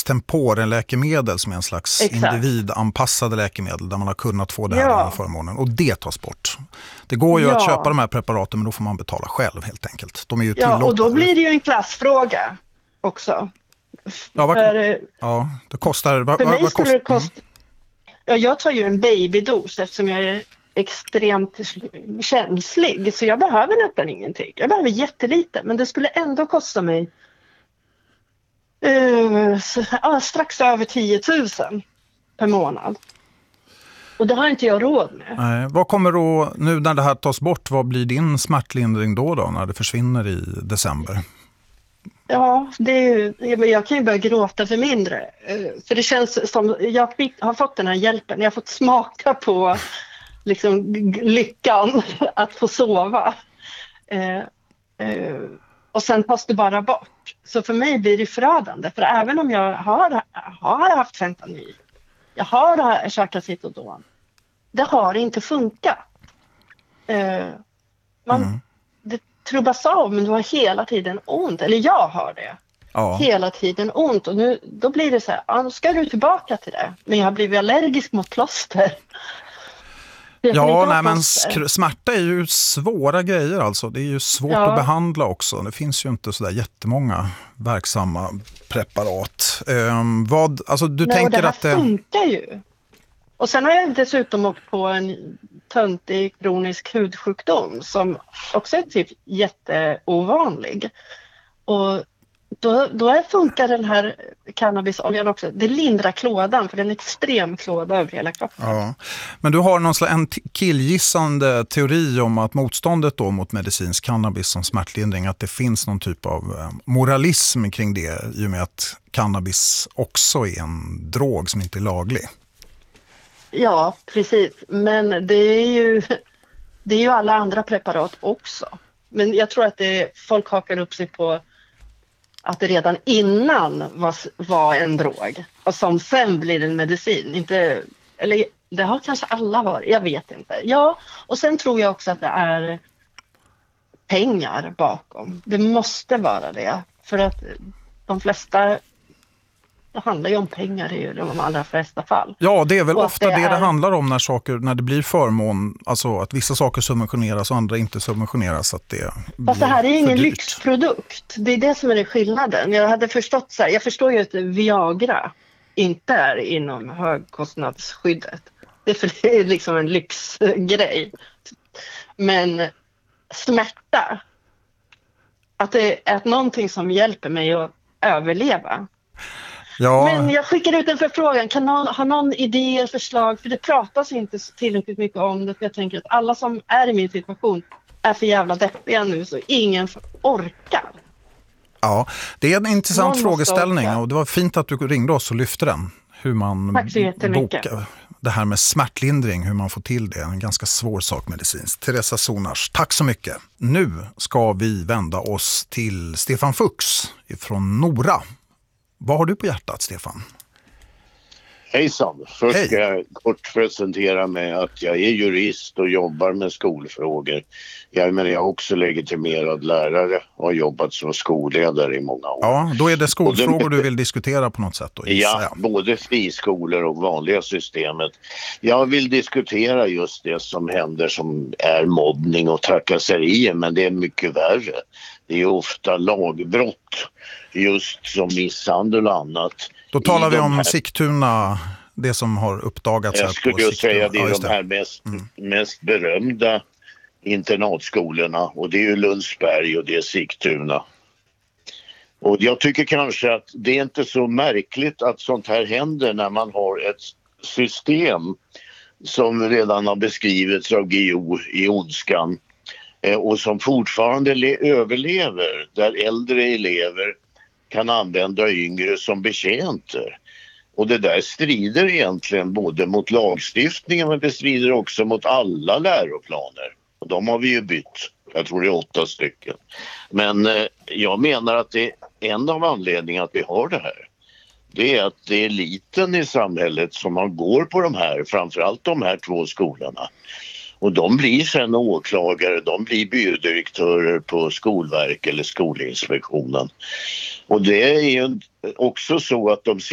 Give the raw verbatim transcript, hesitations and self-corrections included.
extempore-läkemedel som är en slags Exakt. individanpassade läkemedel där man har kunnat få det här Ja. i förmånen. Och det tas bort. Det går ju Ja. att köpa de här preparaten, men då får man betala själv helt enkelt. De är ju Ja, tillåtna. och då blir det ju en klassfråga också. Ja, vad, För, ja det kostar... Vad, för vad, mig vad skulle kost, det kosta... Ja, jag tar ju en babydos eftersom jag är extremt känslig. Så jag behöver nästan ingenting. Jag behöver jättelite, men det skulle ändå kosta mig uh, så, ja, strax över tio tusen per månad. Och det har inte jag råd med. Nej, vad kommer då, nu när det här tas bort, vad blir din smärtlindring då då när det försvinner i december? Ja, det är ju, jag kan ju börja gråta för mindre. För det känns som, jag har fått den här hjälpen. Jag har fått smaka på liksom, lyckan att få sova. Eh, eh, och sen tas det bara bort. Så för mig blir det förödande. För även om jag har, har haft fentanyl, jag har käkat Citodon, det har inte funkat. Eh, man, Mm. det trubbas av, men du har hela tiden ont. Eller jag har det. Ja. Hela tiden ont. Och nu, då blir det så här, ja, nu ska du tillbaka till det. Men jag har blivit allergisk mot plåster. Ja, nej, men sk- smärta är ju svåra grejer alltså. Det är ju svårt ja. att behandla också. Det finns ju inte så där jättemånga verksamma preparat. Um, vad, alltså du nej, tänker och det här att det funkar ju. Och sen har jag dessutom åkt på en töntig kronisk hudsjukdom som också är typ jätteovanlig. Och då, då funkar den här cannabisoljan också. Det lindrar klådan, för den är extrem klåda över hela kroppen. Ja. Men du har någon slags en killgissande teori om att motståndet då mot medicinsk cannabis som smärtlindring, att det finns någon typ av moralism kring det i och med att cannabis också är en drog som inte är laglig. Ja, precis. Men det är ju, det är ju alla andra preparat också. Men jag tror att det, folk hakar upp sig på att det redan innan var, var en drog. Och som sen blir en medicin. Inte, eller det har kanske alla varit, jag vet inte. Ja, och sen tror jag också att det är pengar bakom. Det måste vara det. För att de flesta... Det handlar ju om pengar i de allra flesta fall. Ja, det är väl ofta det, det, är... det handlar om när saker, när det blir förmån, alltså att vissa saker subventioneras och andra inte subventioneras. Att det Fast det här är ingen dyrt. lyxprodukt. Det är det som är det skillnaden. Jag hade förstått så här, jag förstår ju att Viagra inte är inom högkostnadsskyddet. Det är för det är liksom en lyxgrej. Men smärta, att det är någonting som hjälper mig att överleva. Ja. Men jag skickar ut en förfrågan. Kan någon ha någon idé eller förslag? För det pratas inte tillräckligt mycket om det. För jag tänker att alla som är i min situation är för jävla deppiga nu så ingen orkar. Ja, det är en intressant Någon frågeställning orka. och det var fint att du ringde oss och lyfte den. Hur man Tack så jättemycket. bokar det här med smärtlindring, hur man får till det. En ganska svår sak medicinskt. Teresa Sonars, tack så mycket. Nu ska vi vända oss till Stefan Fuchs från Nora. Vad har du på hjärtat, Stefan? Hejsan. Först Hej. ska jag kort presentera mig att jag är jurist och jobbar med skolfrågor. Jag menar, jag är också legitimerad lärare och har jobbat som skolledare i många år. Ja, då är det skolfrågor du vill diskutera på något sätt då, Ja, jag. både friskolor och vanliga systemet. Jag vill diskutera just det som händer som är mobbning och trakasserier, men det är mycket värre. Det är ofta lagbrott, just som misshandel och annat. Då talar vi de om här... Sigtuna, det som har uppdagats här Jag på skulle ju säga det är ja, de här mest, mm. mest berömda internatskolorna, och det är ju Lundsberg och det är Sigtuna. Och jag tycker kanske att det är inte så märkligt att sånt här händer när man har ett system som redan har beskrivits av G O i Ondskan och som fortfarande le- överlever, där äldre elever kan använda yngre som betjänter. Och det där strider egentligen både mot lagstiftningen, men det strider också mot alla läroplaner. Och de har vi ju bytt. Jag tror det är åtta stycken. Men eh, jag menar att det är en av anledningarna att vi har det här. Det är att det är eliten i samhället som man går på de här, framförallt de här två skolorna. Och de blir sen åklagare, de blir byrådirektörer på Skolverket eller Skolinspektionen. Och det är ju också så att de